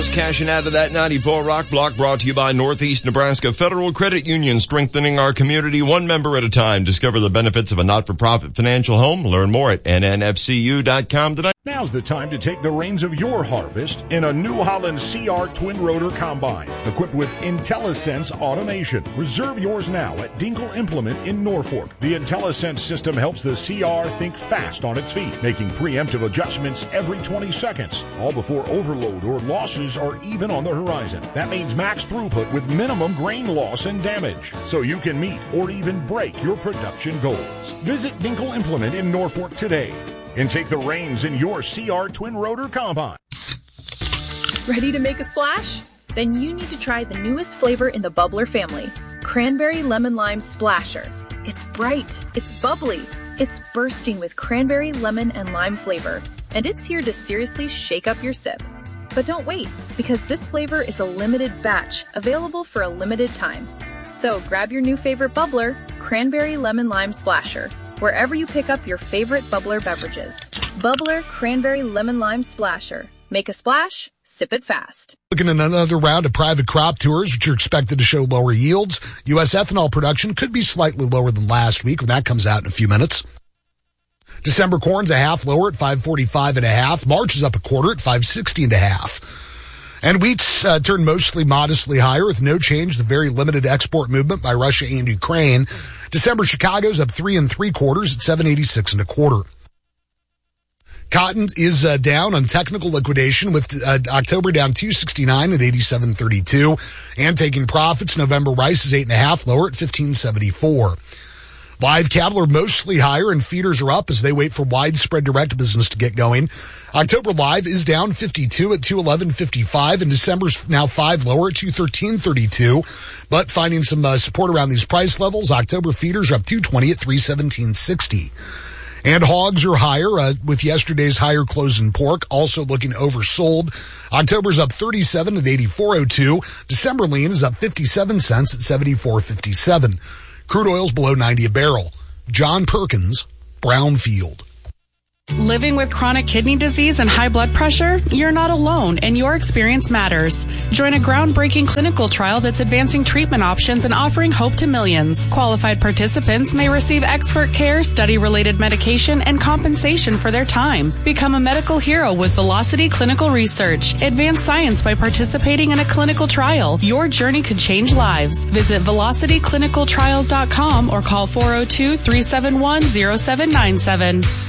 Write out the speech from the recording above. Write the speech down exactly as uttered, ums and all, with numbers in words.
Cashing out of that ninety-four Rock Block, brought to you by Northeast Nebraska Federal Credit Union, strengthening our community one member at a time. Discover the benefits of a not-for-profit financial home. Learn more at N N F C U dot com today. Now's the time to take the reins of your harvest in a New Holland C R Twin Rotor Combine, equipped with IntelliSense automation. Reserve yours now at Dinkle Implement in Norfolk. The IntelliSense system helps the C R think fast on its feet, making preemptive adjustments every twenty seconds, all before overload or losses are even on the horizon. That means max throughput with minimum grain loss and damage, so you can meet or even break your production goals. Visit Dinkle Implement in Norfolk today and take the reins in your C R Twin Rotor Combine. Ready to make a splash? Then you need to try the newest flavor in the Bubbler family, Cranberry Lemon Lime Splasher. It's bright, it's bubbly, it's bursting with cranberry, lemon, and lime flavor, and it's here to seriously shake up your sip. But don't wait, because this flavor is a limited batch, available for a limited time. So grab your new favorite bubbler, Cranberry Lemon Lime Splasher, wherever you pick up your favorite bubbler beverages. Bubbler Cranberry Lemon Lime Splasher. Make a splash, sip it fast. Looking at another round of private crop tours, which are expected to show lower yields. U S ethanol production could be slightly lower than last week when that comes out in a few minutes. December corn's a half lower at five forty-five and a half. March is up a quarter at five sixty and a half. And wheat's uh, turned mostly modestly higher with no change. The very limited export movement by Russia and Ukraine. December Chicago's up three and three quarters at seven eighty-six and a quarter. Cotton is uh, down on technical liquidation with uh, October down two sixty-nine at eighty-seven thirty-two. And taking profits, November rice is eight and a half lower at fifteen seventy-four. Live cattle are mostly higher and feeders are up as they wait for widespread direct business to get going. October live is down fifty-two at two eleven fifty-five, and December's now five lower at two thirteen thirty-two. But finding some uh, support around these price levels, October feeders are up two twenty at three seventeen sixty. And hogs are higher uh, with yesterday's higher close in pork, also looking oversold. October's up thirty-seven at eighty-four oh two. December lean is up fifty-seven cents at seventy-four fifty-seven. Crude oil's below ninety a barrel. John Perkins, Brownfield. Living with chronic kidney disease and high blood pressure? You're not alone, and your experience matters. Join a groundbreaking clinical trial that's advancing treatment options and offering hope to millions. Qualified participants may receive expert care, study-related medication, and compensation for their time. Become a medical hero with Velocity Clinical Research. Advance science by participating in a clinical trial. Your journey could change lives. Visit velocity clinical trials dot com or call four oh two, three seven one, oh seven nine seven.